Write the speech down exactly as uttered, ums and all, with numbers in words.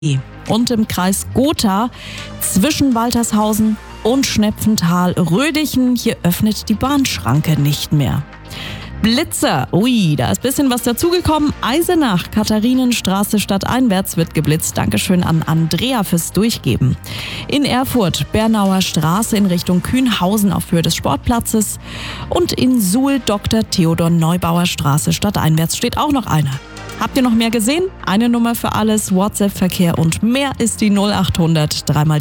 Und im Kreis Gotha zwischen Waltershausen und Schnepfenthal-Rödichen, hier öffnet die Bahnschranke nicht mehr. Blitzer, ui, da ist ein bisschen was dazugekommen. Eisenach, Katharinenstraße stadteinwärts wird geblitzt. Dankeschön an Andrea fürs Durchgeben. In Erfurt, Bernauer Straße in Richtung Kühnhausen auf Höhe des Sportplatzes. Und in Suhl, Doktor Theodor Neubauer Straße stadteinwärts steht auch noch einer. Habt ihr noch mehr gesehen? Eine Nummer für alles, WhatsApp-Verkehr und mehr ist die null acht hundert, dreimal